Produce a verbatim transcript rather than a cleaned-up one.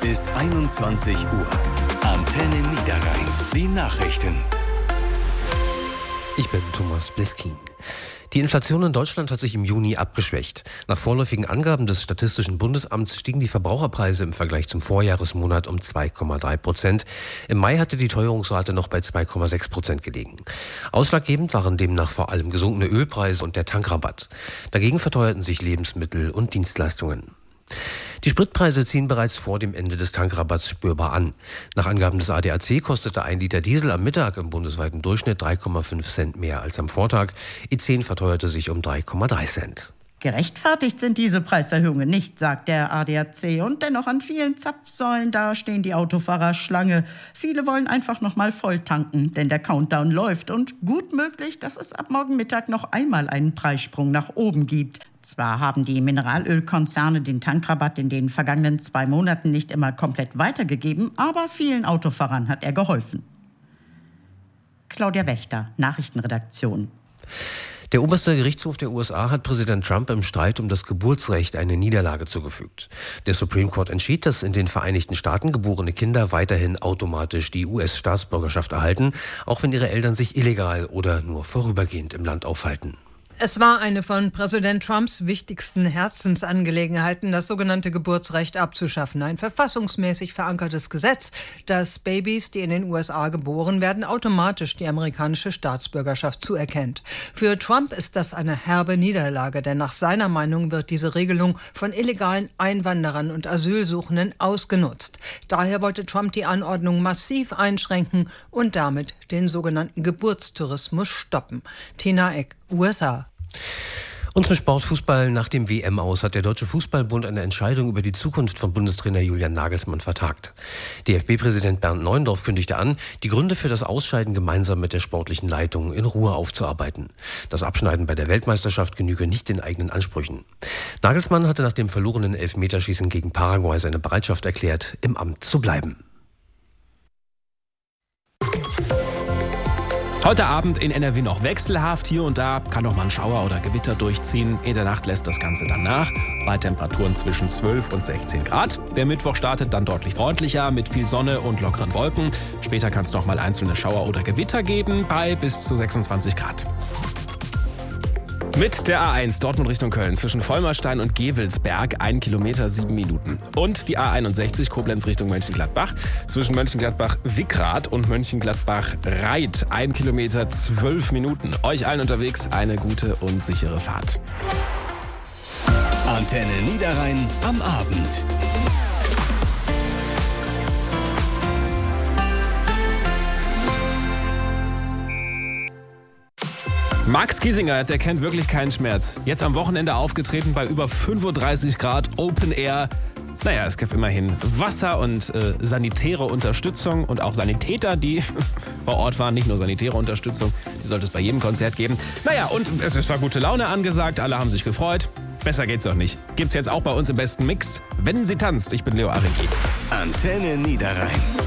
ist einundzwanzig Uhr. Antenne Niederrhein. Die Nachrichten. Ich bin Thomas Bliskin. Die Inflation in Deutschland hat sich im Juni abgeschwächt. Nach vorläufigen Angaben des Statistischen Bundesamts stiegen die Verbraucherpreise im Vergleich zum Vorjahresmonat um zwei Komma drei Prozent. Im Mai hatte die Teuerungsrate noch bei zwei Komma sechs Prozent gelegen. Ausschlaggebend waren demnach vor allem gesunkene Ölpreise und der Tankrabatt. Dagegen verteuerten sich Lebensmittel und Dienstleistungen. Die Spritpreise ziehen bereits vor dem Ende des Tankrabatts spürbar an. Nach Angaben des A D A C kostete ein Liter Diesel am Mittag im bundesweiten Durchschnitt drei Komma fünf Cent mehr als am Vortag. E zehn verteuerte sich um drei Komma drei Cent. Gerechtfertigt sind diese Preiserhöhungen nicht, sagt der A D A C. Und dennoch an vielen Zapfsäulen, da stehen die Autofahrer Schlange. Viele wollen einfach noch mal voll tanken, denn der Countdown läuft. Und gut möglich, dass es ab morgen Mittag noch einmal einen Preissprung nach oben gibt. Zwar haben die Mineralölkonzerne den Tankrabatt in den vergangenen zwei Monaten nicht immer komplett weitergegeben, aber vielen Autofahrern hat er geholfen. Claudia Wächter, Nachrichtenredaktion. Der oberste Gerichtshof der U S A hat Präsident Trump im Streit um das Geburtsrecht eine Niederlage zugefügt. Der Supreme Court entschied, dass in den Vereinigten Staaten geborene Kinder weiterhin automatisch die U S-Staatsbürgerschaft erhalten, auch wenn ihre Eltern sich illegal oder nur vorübergehend im Land aufhalten. Es war eine von Präsident Trumps wichtigsten Herzensangelegenheiten, das sogenannte Geburtsrecht abzuschaffen. Ein verfassungsmäßig verankertes Gesetz, das Babys, die in den U S A geboren werden, automatisch die amerikanische Staatsbürgerschaft zuerkennt. Für Trump ist das eine herbe Niederlage, denn nach seiner Meinung wird diese Regelung von illegalen Einwanderern und Asylsuchenden ausgenutzt. Daher wollte Trump die Anordnung massiv einschränken und damit den sogenannten Geburtstourismus stoppen. Tina Eck, U S A. Und zum Sportfußball nach dem W M-Aus hat der Deutsche Fußballbund eine Entscheidung über die Zukunft von Bundestrainer Julian Nagelsmann vertagt. D F B-Präsident Bernd Neuendorf kündigte an, die Gründe für das Ausscheiden gemeinsam mit der sportlichen Leitung in Ruhe aufzuarbeiten. Das Abschneiden bei der Weltmeisterschaft genüge nicht den eigenen Ansprüchen. Nagelsmann hatte nach dem verlorenen Elfmeterschießen gegen Paraguay seine Bereitschaft erklärt, im Amt zu bleiben. Heute Abend in N R W noch wechselhaft. Hier und da kann noch mal ein Schauer oder Gewitter durchziehen. In der Nacht lässt das Ganze dann nach, bei Temperaturen zwischen zwölf und sechzehn Grad. Der Mittwoch startet dann deutlich freundlicher, mit viel Sonne und lockeren Wolken. Später kann es noch mal einzelne Schauer oder Gewitter geben, bei bis zu sechsundzwanzig Grad. Mit der A eins Dortmund Richtung Köln zwischen Vollmerstein und Gevelsberg ein Kilometer sieben Minuten. Und die A einundsechzig Koblenz Richtung Mönchengladbach zwischen Mönchengladbach-Wickrath und Mönchengladbach-Reit ein Kilometer zwölf Minuten. Euch allen unterwegs eine gute und sichere Fahrt. Antenne Niederrhein am Abend. Max Giesinger, der kennt wirklich keinen Schmerz. Jetzt am Wochenende aufgetreten bei über fünfunddreißig Grad Open Air. Naja, es gibt immerhin Wasser und äh, sanitäre Unterstützung und auch Sanitäter, die vor Ort waren. Nicht nur sanitäre Unterstützung, die sollte es bei jedem Konzert geben. Naja, und es ist zwar gute Laune angesagt, alle haben sich gefreut. Besser geht's doch nicht. Gibt's jetzt auch bei uns im besten Mix, wenn sie tanzt. Ich bin Leo Aringi. Antenne Niederrhein.